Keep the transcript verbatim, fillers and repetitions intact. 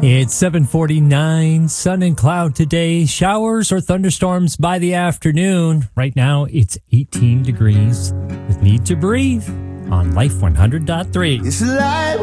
It's seven forty-nine, sun and cloud today, showers or thunderstorms by the afternoon. Right now, it's eighteen degrees with Need to Breathe on Life one hundred point three. It's like